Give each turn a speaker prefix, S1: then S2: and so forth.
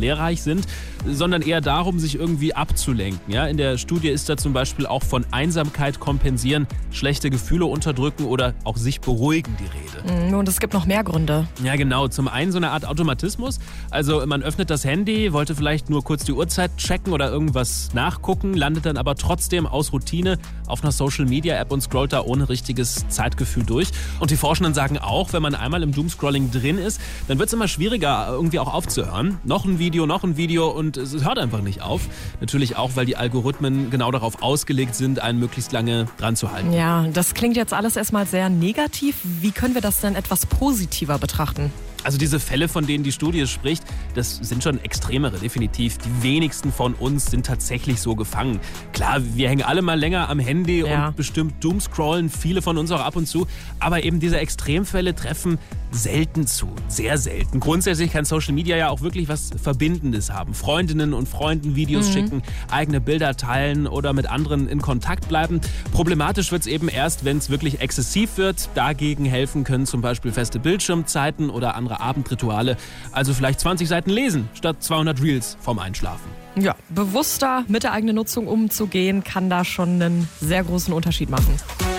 S1: lehrreich sind, sondern eher darum, sich irgendwie abzulenken. Ja? In der Studie ist da zum Beispiel auch von Einsamkeit kompensieren, schlechte Gefühle unterdrücken oder auch sich beruhigen die Rede.
S2: Und es gibt noch mehr Gründe.
S1: Ja, genau. Zum einen so eine Art Automatismus. Also man öffnet das Handy, wollte vielleicht nur kurz die Uhrzeit checken oder irgendwas nachgucken, landet dann aber trotzdem aus Routine auf einer Social-Media-App und scrollt da ohne richtiges Zeitgefühl durch. Und die Forschenden sagen auch, wenn man einmal im Doomscrolling drin ist, dann wird es immer schwieriger, irgendwie auch aufzuhören. Noch ein Video und es hört einfach nicht auf. Natürlich auch, weil die Algorithmen genau darauf ausgelegt sind, einen möglichst lange dran zu halten.
S2: Ja, das klingt jetzt alles erstmal sehr negativ. Wie können wir das denn etwas positiver betrachten?
S1: Also diese Fälle, von denen die Studie spricht, das sind schon extremere, definitiv. Die wenigsten von uns sind tatsächlich so gefangen. Klar, wir hängen alle mal länger am Handy und bestimmt doomscrollen, viele von uns auch ab und zu. Aber eben diese Extremfälle treffen selten zu, sehr selten. Grundsätzlich kann Social Media ja auch wirklich was Verbindendes haben. Freundinnen und Freunden Videos schicken, eigene Bilder teilen oder mit anderen in Kontakt bleiben. Problematisch wird es eben erst, wenn es wirklich exzessiv wird. Dagegen helfen können zum Beispiel feste Bildschirmzeiten oder andere Abendrituale. Also vielleicht 20 Seiten lesen statt 200 Reels vorm Einschlafen.
S2: Ja, bewusster mit der eigenen Nutzung umzugehen, kann da schon einen sehr großen Unterschied machen.